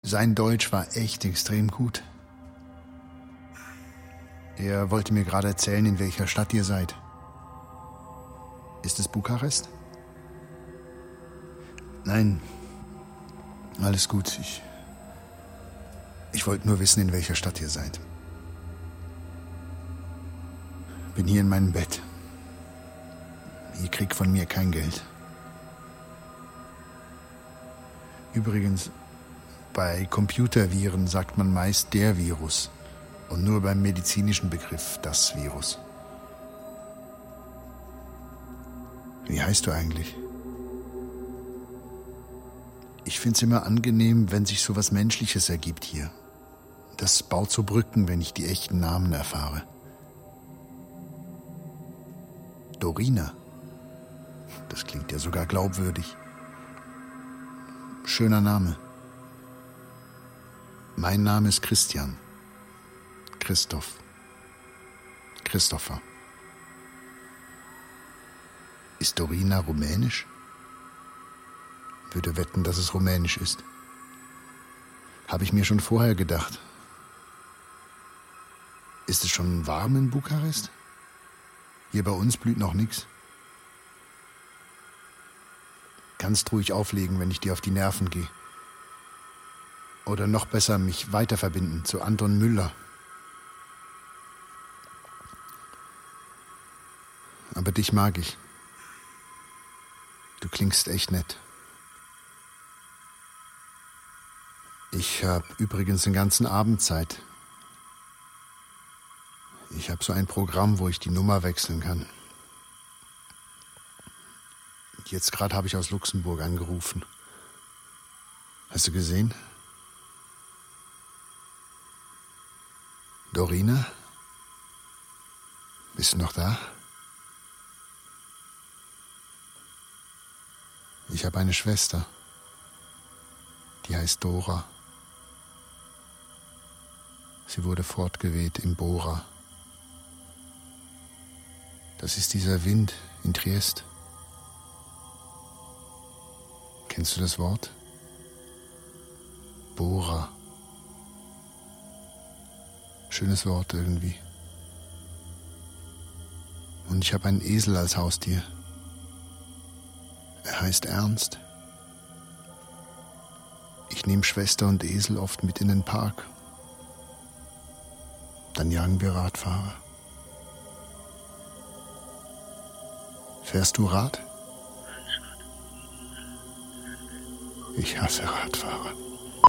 Sein Deutsch war echt extrem gut. Er wollte mir gerade erzählen, in welcher Stadt ihr seid. Ist es Bukarest? Nein, alles gut. Ich wollte nur wissen, in welcher Stadt ihr seid. Bin hier in meinem Bett. Ihr kriegt von mir kein Geld. Übrigens, bei Computerviren sagt man meist der Virus und nur beim medizinischen Begriff das Virus. Wie heißt du eigentlich? Ich find's immer angenehm, wenn sich sowas Menschliches ergibt hier. Das baut so Brücken, wenn ich die echten Namen erfahre. Dorina. Das klingt ja sogar glaubwürdig. Schöner Name. Mein Name ist Christian. Christoph. Christopher. Ist Dorina rumänisch? Würde wetten, dass es rumänisch ist. Habe ich mir schon vorher gedacht. Ist es schon warm in Bukarest? Hier bei uns blüht noch nichts. Kannst ruhig auflegen, wenn ich dir auf die Nerven gehe. Oder noch besser, mich weiterverbinden zu Anton Müller. Aber dich mag ich. Du klingst echt nett. Ich habe übrigens den ganzen Abend Zeit. Ich habe so ein Programm, wo ich die Nummer wechseln kann. Jetzt gerade habe ich aus Luxemburg angerufen. Hast du gesehen? Dorina? Bist du noch da? Ich habe eine Schwester. Die heißt Dora. Sie wurde fortgeweht im Bora. Das ist dieser Wind in Triest. Kennst du das Wort? Bora. Schönes Wort irgendwie. Und ich habe einen Esel als Haustier. Er heißt Ernst. Ich nehme Schwester und Esel oft mit in den Park. Dann jagen wir Radfahrer. Fährst du Rad? Ich hasse Radfahrer.